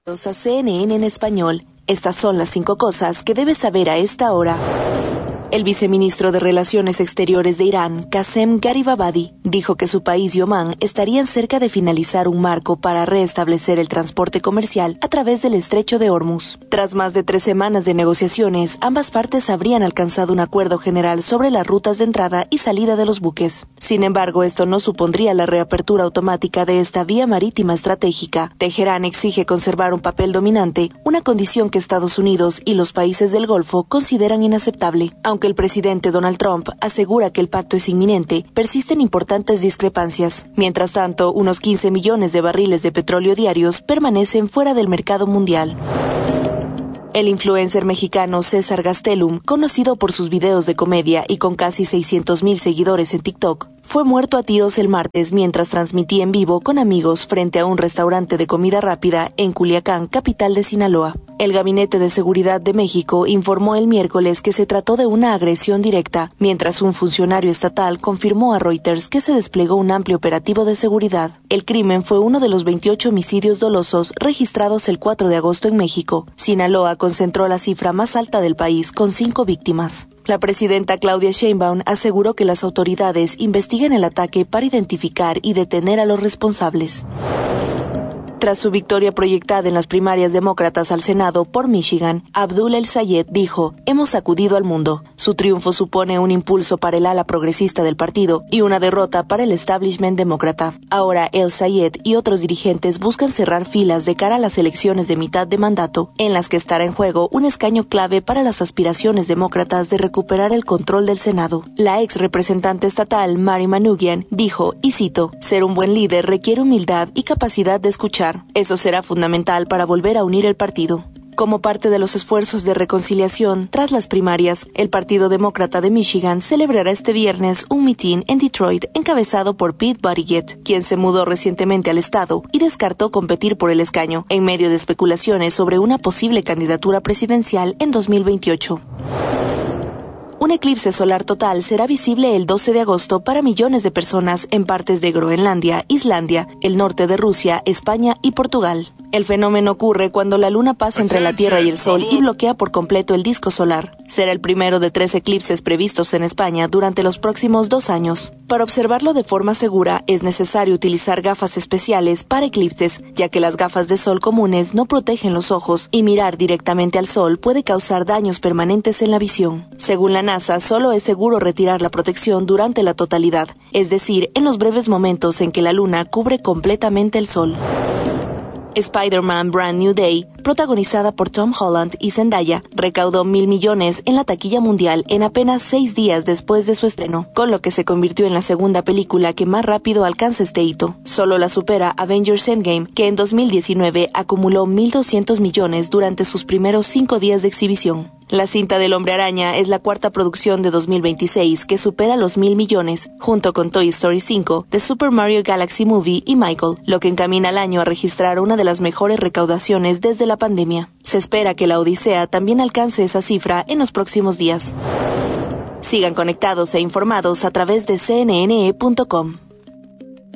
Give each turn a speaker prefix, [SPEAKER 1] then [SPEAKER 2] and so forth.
[SPEAKER 1] A CNN en español. Estas son las 5 cosas que debes saber a esta hora. El viceministro de Relaciones Exteriores de Irán, Qasem Gharibabadi, dijo que su país y Omán estarían cerca de finalizar un marco para restablecer el transporte comercial a través del estrecho de Hormuz. Tras más de 3 semanas de negociaciones, ambas partes habrían alcanzado un acuerdo general sobre las rutas de entrada y salida de los buques. Sin embargo, esto no supondría la reapertura automática de esta vía marítima estratégica. Teherán exige conservar un papel dominante, una condición que Estados Unidos y los países del Golfo consideran inaceptable. Aunque el presidente Donald Trump asegura que el pacto es inminente, persisten importantes discrepancias. Mientras tanto, unos 15 millones de barriles de petróleo diarios permanecen fuera del mercado mundial. El influencer mexicano César Gastelum, conocido por sus videos de comedia y con casi 600,000 seguidores en TikTok, fue muerto a tiros el martes mientras transmitía en vivo con amigos frente a un restaurante de comida rápida en Culiacán, capital de Sinaloa. El Gabinete de Seguridad de México informó el miércoles que se trató de una agresión directa, mientras un funcionario estatal confirmó a Reuters que se desplegó un amplio operativo de seguridad. El crimen fue uno de los 28 homicidios dolosos registrados el 4 de agosto en México. Sinaloa concentró la cifra más alta del país, con 5 víctimas. La presidenta Claudia Sheinbaum aseguró que las autoridades investigan el ataque para identificar y detener a los responsables. Tras su victoria proyectada en las primarias demócratas al Senado por Michigan, Abdul El-Sayed dijo: "Hemos sacudido al mundo". Su triunfo supone un impulso para el ala progresista del partido y una derrota para el establishment demócrata. Ahora El-Sayed y otros dirigentes buscan cerrar filas de cara a las elecciones de mitad de mandato, en las que estará en juego un escaño clave para las aspiraciones demócratas de recuperar el control del Senado. La ex representante estatal Mary Manoogian dijo, y cito: "Ser un buen líder requiere humildad y capacidad de escuchar. Eso será fundamental para volver a unir el partido". Como parte de los esfuerzos de reconciliación tras las primarias, el Partido Demócrata de Michigan celebrará este viernes un mitin en Detroit encabezado por Pete Buttigieg, quien se mudó recientemente al estado y descartó competir por el escaño, en medio de especulaciones sobre una posible candidatura presidencial en 2028. Un eclipse solar total será visible el 12 de agosto para millones de personas en partes de Groenlandia, Islandia, el norte de Rusia, España y Portugal. El fenómeno ocurre cuando la luna pasa entre la Tierra y el Sol y bloquea por completo el disco solar. Será el primero de 3 eclipses previstos en España durante los próximos 2 años. Para observarlo de forma segura, es necesario utilizar gafas especiales para eclipses, ya que las gafas de sol comunes no protegen los ojos y mirar directamente al Sol puede causar daños permanentes en la visión. Según la NASA, solo es seguro retirar la protección durante la totalidad, es decir, en los breves momentos en que la luna cubre completamente el Sol. Spider-Man Brand New Day, protagonizada por Tom Holland y Zendaya, recaudó 1,000 millones en la taquilla mundial en apenas 6 días después de su estreno, con lo que se convirtió en la segunda película que más rápido alcanza este hito. Solo la supera Avengers Endgame, que en 2019 acumuló 1,200 millones durante sus primeros 5 días de exhibición. La cinta del Hombre Araña es la 4ª producción de 2026 que supera los 1,000 millones, junto con Toy Story 5, The Super Mario Galaxy Movie y Michael, lo que encamina al año a registrar una de las mejores recaudaciones desde la pandemia. Se espera que La Odisea también alcance esa cifra en los próximos días. Sigan conectados e informados a través de cnne.com.